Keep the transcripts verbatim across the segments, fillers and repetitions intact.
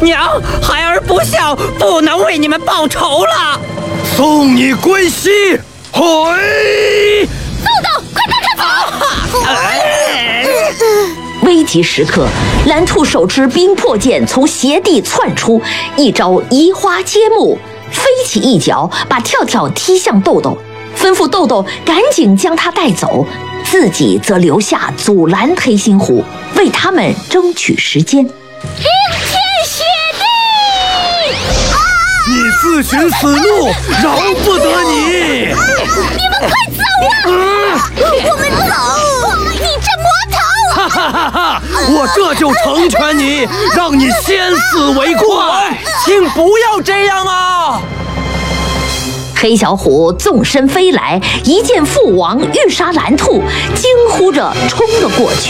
娘，孩儿不孝，不能为你们报仇了。 送你归西。嘿！ 豆豆，快快快走！ 哎危急时刻，蓝兔手持冰魄剑从斜地窜出，一招移花接木，飞起一脚把跳跳踢向豆豆，吩咐豆豆赶紧将他带走，自己则留下阻拦黑猩虎，为他们争取时间。 冰天雪地！啊！ 你自寻死路，饶不得你！ 啊、你们快走啊！啊我们走！你这魔头！ 哈哈哈哈！我这就成全你，让你先死为快。 请不要这样啊！ 黑小虎纵身飞来，一剑父王欲杀蓝兔，惊呼着冲了过去。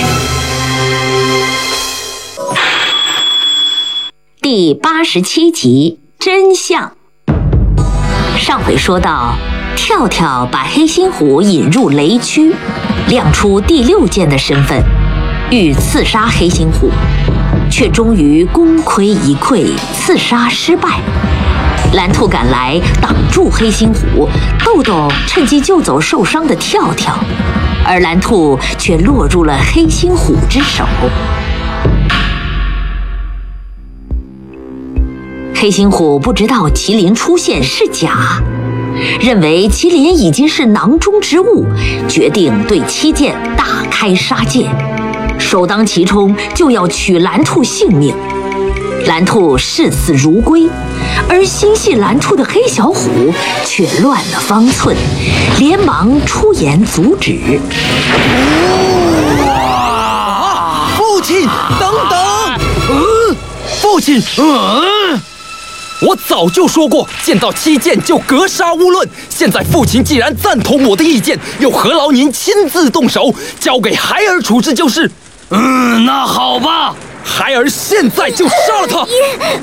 第八十七集真相。上回说到，跳跳把黑猩虎引入雷区，亮出第六剑的身份，欲刺杀黑猩虎，却终于功亏一篑，刺杀失败。蓝兔赶来挡住黑猩虎，豆豆趁机救走受伤的跳跳，而蓝兔却落入了黑猩虎之手。黑猩虎不知道麒麟出现是假，认为麒麟已经是囊中之物，决定对七剑大开杀戒，首当其冲就要取蓝兔性命。蓝兔视死如归，而心系蓝兔的黑小虎却乱了方寸，连忙出言阻止。 啊！父亲，等等！嗯，父亲，嗯。 我早就说过，见到七剑就格杀勿论。现在父亲既然赞同我的意见，又何劳您亲自动手，交给孩儿处置就是。 嗯，那好吧， 孩儿现在就杀了他。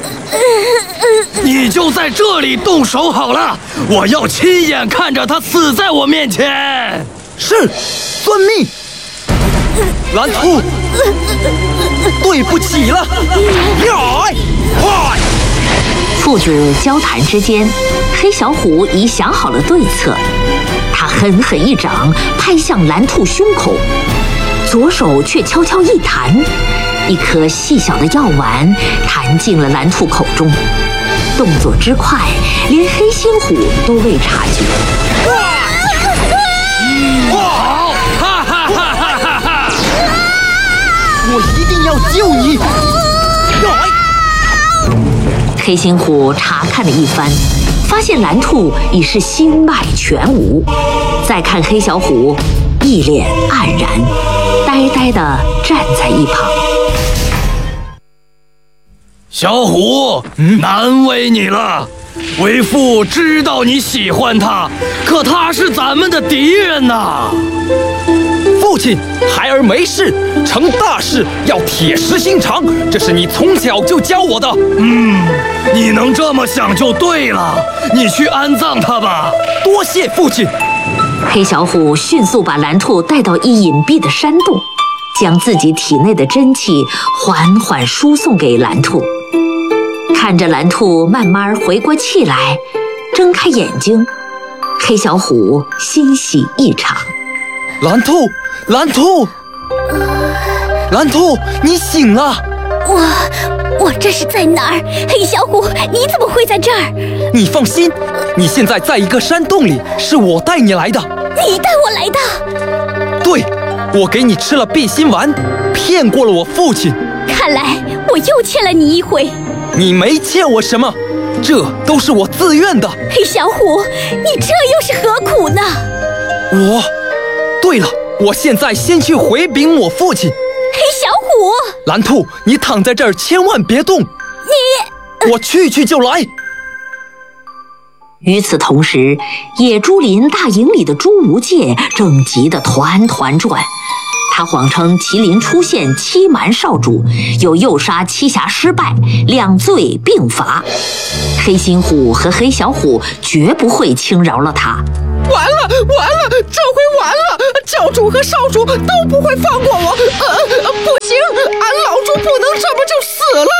你就在这里动手好了，我要亲眼看着他死在我面前。 是，遵命。蓝兔，对不起了。呀！快！ 父子交谈之间，黑小虎已想好了对策，他狠狠一掌拍向蓝兔胸口，左手却悄悄一弹，一颗细小的药丸弹进了蓝兔口中。动作之快，连黑猩虎都未察觉。 不好！哈哈哈哈哈哈！ 我一定要救你！ 黑猩虎查看了一番，发现蓝兔已是心脉全无。再看黑小虎，一脸黯然，呆呆地站在一旁。 小虎， 嗯、 难为你了。为父知道你喜欢他，可他是咱们的敌人呐。 父亲，孩儿没事，成大事要铁石心肠，这是你从小就教我的。 嗯，你能这么想就对了。你去安葬他吧。 多谢父亲。 黑小虎迅速把蓝兔带到一隐蔽的山洞，将自己体内的真气缓缓输送给蓝兔。看着蓝兔慢慢回过气来，睁开眼睛，黑小虎欣喜异常。 蓝兔，蓝兔，蓝兔，你醒了！ 我我这是在哪儿？黑小虎，你怎么会在这儿？ 你放心，你现在在一个山洞里，是我带你来的。 你带我来的？ 对，我给你吃了变心丸，骗过了我父亲。 看来我又欠了你一回。 你没欠我什么，这都是我自愿的。 黑小虎，你这又是何苦呢？ 我，对了，我现在先去回禀我父亲。 黑小虎， 蓝兔，你躺在这儿千万别动。 你， 我去去就来。 与此同时，野猪林大营里的猪无界正急得团团转。他谎称麒麟出现欺瞒少主，又诱杀七侠失败，两罪并罚。黑猩虎和黑小虎绝不会轻饶了他。 完了完了，这回完了！教主和少主都不会放过我。呃，不行，俺老猪不能这么就死了。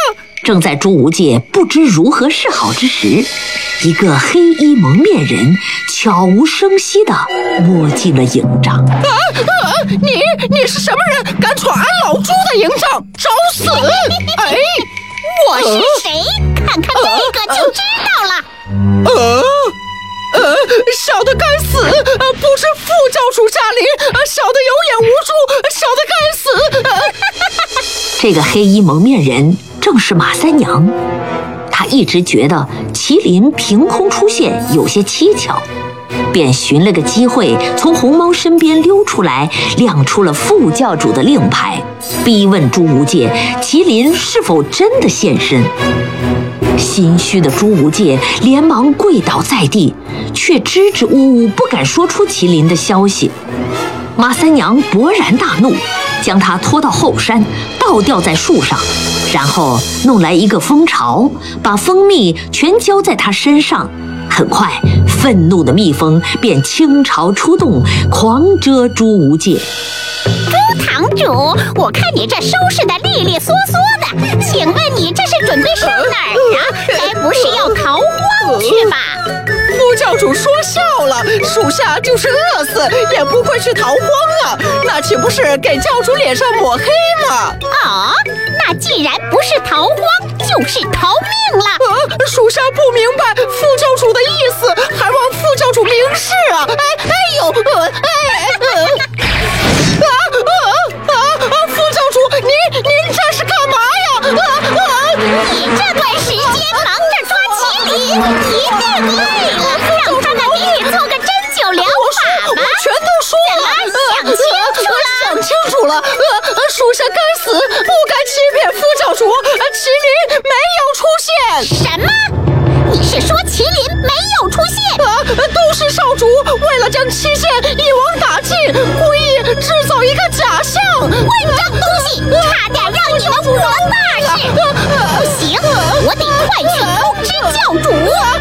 正在朱无戒不知如何是好之时，一个黑衣蒙面人悄无声息地摸进了营帐。 啊啊！你你是什么人？敢闯俺老朱的营帐，找死！哎， 我是谁？看看这个就知道了。 呃呃，小的该死，呃，不知副教主驾临，呃，小的有眼无珠，小的该死。呃、 这个黑衣蒙面人正是马三娘，他一直觉得麒麟凭空出现有些蹊跷，便寻了个机会从红毛身边溜出来，亮出了副教主的令牌，逼问朱无戒麒麟是否真的现身。心虚的朱无戒连忙跪倒在地，却支支吾吾不敢说出麒麟的消息。马三娘勃然大怒，将他拖到后山，倒吊在树上，然后弄来一个蜂巢，把蜂蜜全浇在他身上。很快，愤怒的蜜蜂便倾巢出动，狂蛰朱无戒。 朱堂主，我看你这收拾的利利索索的，请问你这是准备上哪儿啊？该不是要逃荒去吧？ 副教主说笑了，属下就是饿死也不会去逃荒啊，那岂不是给教主脸上抹黑吗？ 哦，那既然不是逃荒，就是逃命了。 呃，属下不明白副教主的意思，还望副教主明示啊！哎哎呦，呃哎呃啊啊啊啊！副教主，您您这是干嘛呀？啊啊！ 你这段时间忙着抓麒麟，一定累了，让他们给你做个针灸疗法吧。 我全都说了， 想清楚了， 想清楚了。呃，属下该死，不该欺骗副教主。麒麟没有出现。 什么？你是说麒麟没有出现？ 啊，都是少主为了将期限一网打尽，故意制造一个假象。 混账东西，差点让你们误了大事。不行，我得快去通知教主。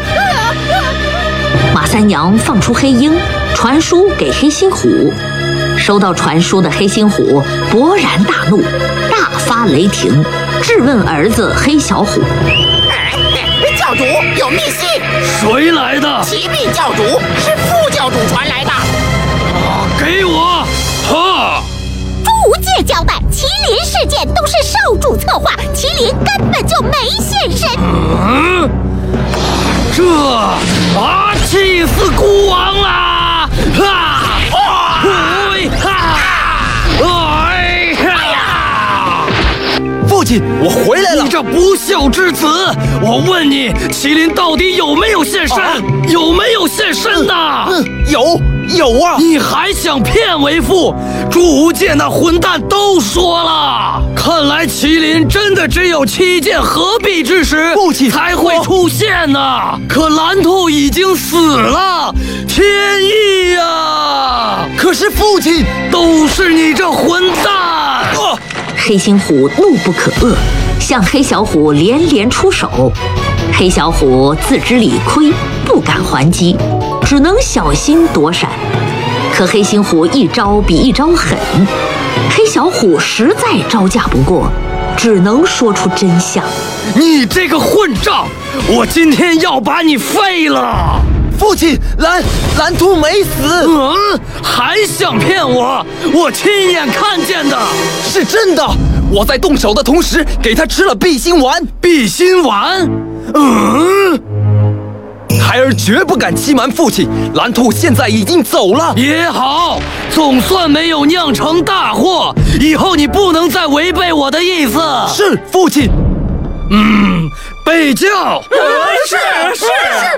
马三娘放出黑鹰，传书给黑心虎。收到传书的黑心虎勃然大怒，大发雷霆，质问儿子黑小虎： 教主有密信， 谁来的？ 启禀教主，是副教主传来的。 啊，给我！哈！ 朱无戒交代，麒麟事件都是少主策划，麒麟根本就没现身。 嗯，这啊，气死孤王啦！哈！哎哈！哎呀！ 父亲，我回来了！ 你这不孝之子！我问你，麒麟到底有没有现身？啊、有没有现身呢？ 嗯，有有啊！ 你还想骗为父？朱无戒那混蛋都说了，看来麒麟真的只有七剑合璧之时， 父亲才会出现呢。可蓝兔已经死了，天意啊！ 可是父亲， 都是你这混蛋！ 啊！ 黑心虎怒不可遏，向黑小虎连连出手。黑小虎自知理亏，不敢还击，只能小心躲闪。可黑心虎一招比一招狠，黑小虎实在招架不过，只能说出真相： 你这个混账，我今天要把你废了！ 父亲，蓝蓝兔没死。 嗯，还想骗我？我亲眼看见的， 是真的。我在动手的同时，给他吃了碧心丸。 碧心丸？嗯。 孩儿绝不敢欺瞒父亲，蓝兔现在已经走了。 也好，总算没有酿成大祸。以后你不能再违背我的意思。 是，父亲。 嗯，备教。 是是是。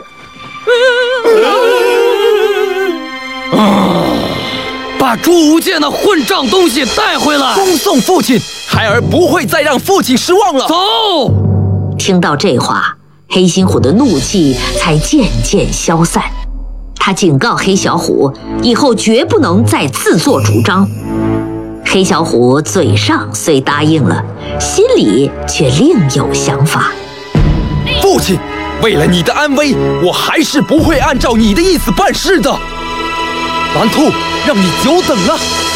啊！把朱无戒那混账东西带回来， 恭送父亲。孩儿不会再让父亲失望了。 走。 听到这话，黑心虎的怒气才渐渐消散。他警告黑小虎，以后绝不能再自作主张。黑小虎嘴上虽答应了，心里却另有想法。 父亲，为了你的安危，我还是不会按照你的意思办事的。蓝兔，让你久等了。